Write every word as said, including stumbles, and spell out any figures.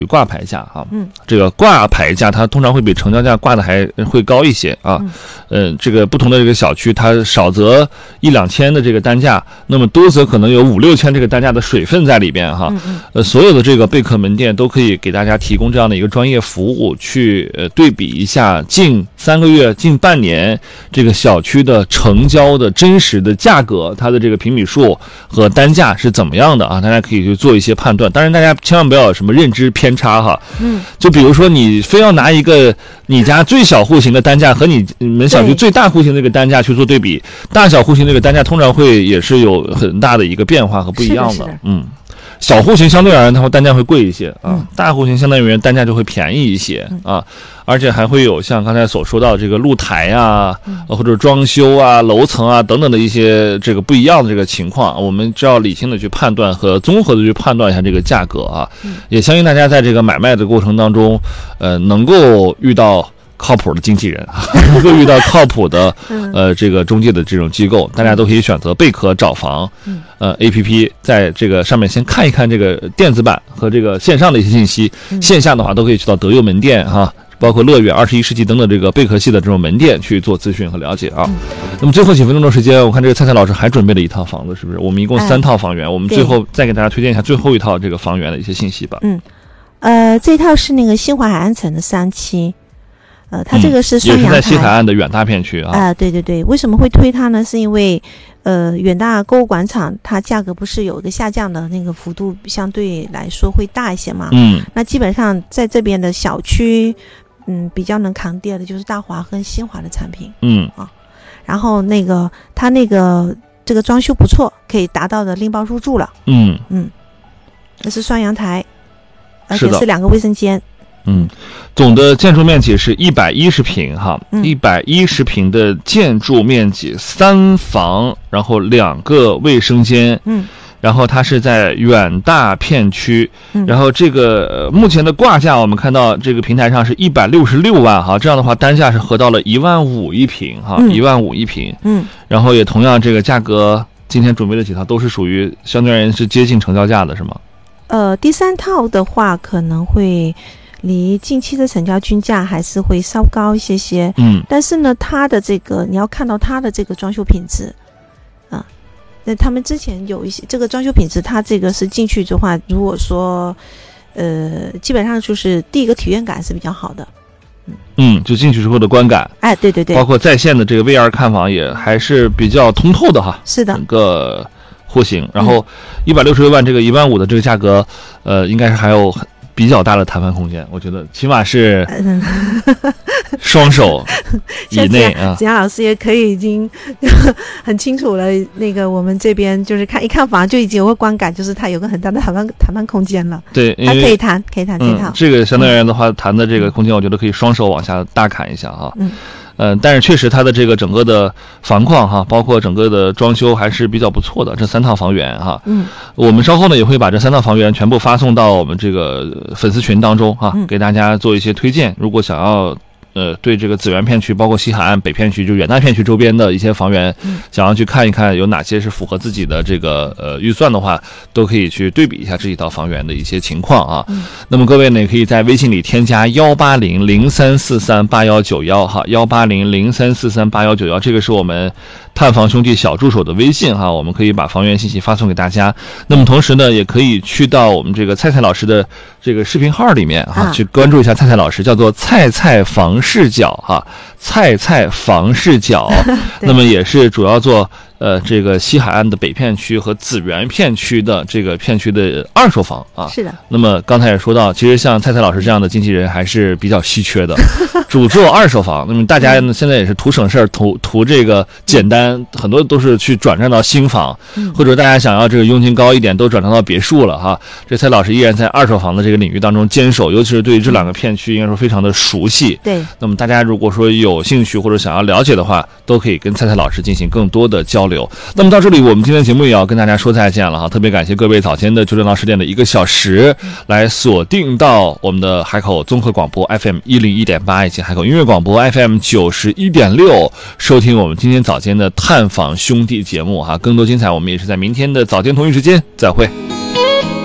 挂牌价啊， 嗯， 这个挂牌价它通常会比成交价挂的还会高一些啊，嗯，呃，这个不同的这个小区，它少则一两千的这个单价，那么多则可能有五六千这个单价的水分在里边哈， 嗯嗯， 呃，所有的这个贝壳门店都可以给大家提供这样的一个专业服务，去呃对比一下近三个月、近半年这个小区的成交的真实的价格，它的这个平米数和单价是怎么样的啊？大家可以去做一些判断，当然大家千万不要有什么认知偏差哈， 嗯， 就比如说你非要拿一个你家最小户型的单价和你们小区最大户型的一个单价去做对比，大小户型这个单价通常会也是有很大的一个变化和不一样的， 是的是的嗯。小户型相对而言，它会单价会贵一些啊， 嗯、 大户型相当于单价就会便宜一些啊，而且还会有像刚才所说到这个露台啊， 嗯、 或者装修啊、楼层啊等等的一些这个不一样的这个情况，我们就要理性的去判断和综合的去判断一下这个价格啊， 嗯、 也相信大家在这个买卖的过程当中，呃，能够遇到靠谱的经纪人，能够遇到靠谱的呃这个中介的这种机构，大家都可以选择贝壳找房，呃 A P P 在这个上面先看一看这个电子版和这个线上的一些信息，线下的话都可以去到德佑门店哈，包括乐园、二十一世纪等等这个贝壳系的这种门店去做咨询和了解啊。那么最后几分钟的时间，我看这个蔡蔡老师还准备了一套房子，是不是？我们一共三套房源，哎、我们最后再给大家推荐一下最后一套这个房源的一些信息吧。 嗯，呃，这套是那个新华海岸城的三期。呃，它这个是双阳台， 嗯、也是在西海岸的远大片区啊。 啊、呃，对对对，为什么会推它呢？是因为，呃，远大购物广场它价格不是有一个下降的那个幅度，相对来说会大一些嘛。 嗯。 那基本上在这边的小区，嗯，比较能扛跌的就是大华跟新华的产品。 嗯。 啊，然后那个它那个这个装修不错，可以达到的拎包入住了。 嗯嗯，那是双阳台，而且是两个卫生间。 嗯，总的建筑面积是一百一十平哈，一百一十平的建筑面积，三房，然后两个卫生间， 嗯， 然后它是在远大片区， 嗯， 然后这个、呃、目前的挂价我们看到这个平台上是一百六十六万哈，这样的话单价是合到了一万五一平哈，一万五一平， 嗯， 然后也同样这个价格，今天准备的几套都是属于相对而言是接近成交价的是吗？ 呃，第三套的话可能会。离近期的成交均价还是会稍高一些些， 嗯， 但是呢，它的这个你要看到它的这个装修品质，啊，那他们之前有一些这个装修品质，它这个是进去的话，如果说，呃，基本上就是第一个体验感是比较好的， 嗯，嗯，就进去之后的观感， 哎，对对对， 包括在线的这个 V R 看房也还是比较通透的哈， 是的， 整个户型，然后一百六十六万这个一万五的这个价格，呃，应该是还有很。比较大的谈判空间，我觉得起码是双手以内啊。 子阳老师也可以已经很清楚了，那个我们这边就是看一看房就已经有个观感，就是它有个很大的谈判谈判空间了。 对， 它可以谈，可以谈这套、 嗯。这个相对而言的话，嗯、谈的这个空间，我觉得可以双手往下大砍一下哈。 嗯。 嗯，但是确实它的这个整个的房况哈，包括整个的装修还是比较不错的。这三套房源哈， 嗯， 我们稍后呢也会把这三套房源全部发送到我们这个粉丝群当中哈， 嗯、 给大家做一些推荐。如果想要呃对这个紫园片区，包括西海岸北片区，就远大片区周边的一些房源， 嗯、 想要去看一看有哪些是符合自己的这个呃预算的话，都可以去对比一下这几套房源的一些情况啊。 嗯、 那么各位呢，也可以在微信里添加幺八零零三四三八幺九幺哈，幺八零零三四三八幺九幺，这个是我们探房兄弟小助手的微信哈，我们可以把房源信息发送给大家。那么同时呢，也可以去到我们这个蔡蔡老师的这个视频号里面哈， 啊、 去关注一下蔡蔡老师，叫做蔡蔡房视角哈，蔡蔡房视角。那么也是主要做呃这个西海岸的北片区和紫园片区的这个片区的二手房啊。 是的。 那么刚才也说到，其实像蔡蔡老师这样的经纪人还是比较稀缺的，主做二手房。那么大家呢现在也是图省事儿，图图这个简单，很多都是去转战到新房， 嗯、 或者大家想要这个佣金高一点，都转战到别墅了哈。这蔡老师依然在二手房的这个领域当中坚守，尤其是对于这两个片区，应该说非常的熟悉。 对。 那么大家如果说有兴趣或者想要了解的话，都可以跟蔡蔡老师进行更多的交流。那么到这里，我们今天的节目也要跟大家说再见了哈。特别感谢各位早间的九点到十点的一个小时，来锁定到我们的海口综合广播 F M 一零一点八以及海口音乐广播 F M 九十一点六，收听我们今天早间的探访兄弟节目哈。更多精彩，我们也是在明天的早间同一时间再会。